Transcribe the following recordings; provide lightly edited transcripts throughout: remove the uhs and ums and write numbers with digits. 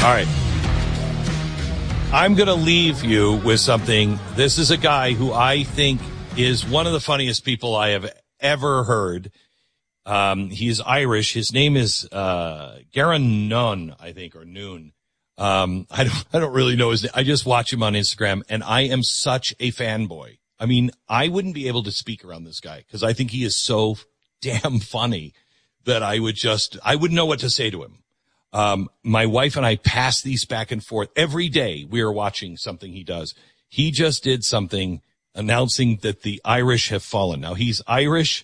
All right. I'm going to leave you with something. This is a guy who I think is one of the funniest people I have ever heard. He's Irish. His name is Garen Nunn, I think, or Noon. I don't really know his name. I just watch him on Instagram, and I am such a fanboy. I mean, I wouldn't be able to speak around this guy because I think he is so damn funny that I wouldn't know what to say to him. My wife and I pass these back and forth every day. We are watching something he does. He just did something announcing that the Irish have fallen. Now he's Irish.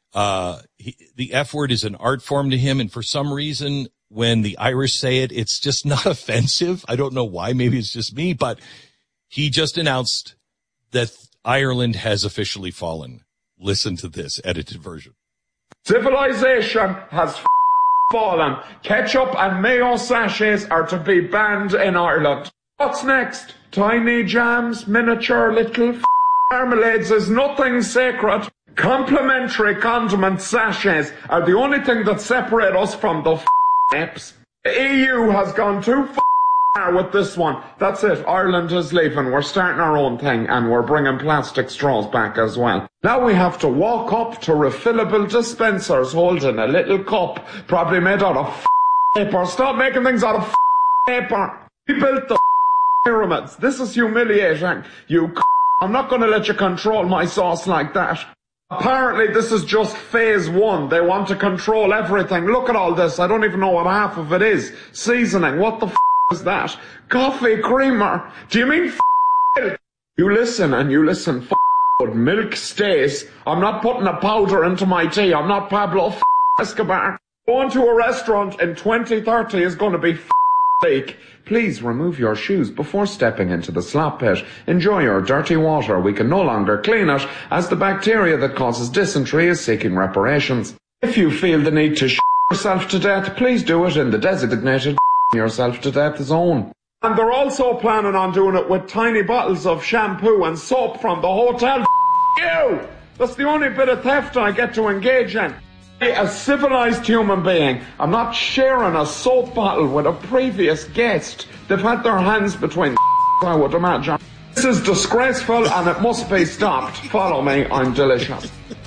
The F word is an art form to him. And for some reason, when the Irish say it, it's just not offensive. I don't know why. Maybe it's just me, but he just announced that Ireland has officially fallen. Listen to this edited version. Civilization has fallen. Ketchup and mayo sachets are to be banned in Ireland. What's next? Tiny jams, miniature little marmalades is nothing sacred. Complimentary condiment sachets are the only thing that separate us from the apes. The EU has gone too far with this one. That's it. Ireland is leaving. We're starting our own thing, and we're bringing plastic straws back as well. Now we have to walk up to refillable dispensers holding a little cup, probably made out of paper. Stop making things out of paper. We built the pyramids. This is humiliating. I'm not going to let you control my sauce like that. Apparently this is just phase one. They want to control everything. Look at all this. I don't even know what half of it is. Seasoning. What the is that? Coffee creamer. Do you mean milk? You listen and you listen. Milk stays. I'm not putting a powder into my tea. I'm not Pablo Escobar. Going to a restaurant in 2030 is going to be fake. Please remove your shoes before stepping into the slop pit. Enjoy your dirty water. We can no longer clean it as the bacteria that causes dysentery is seeking reparations. If you feel the need to yourself to death, please do it in the designated yourself to death zone. And they're also planning on doing it with tiny bottles of shampoo and soap from the hotel. You! That's the only bit of theft I get to engage in. A civilized human being. I'm not sharing a soap bottle with a previous guest. They've had their hands between I would imagine. This is disgraceful and it must be stopped. Follow me, I'm delicious.